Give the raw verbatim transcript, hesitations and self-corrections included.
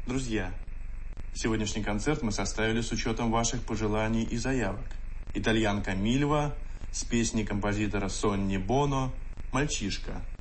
Друзья, сегодняшний концерт мы составили с учетом ваших пожеланий и заявок. Итальянка Мильва с песней композитора Сонни Боно «Мальчишка».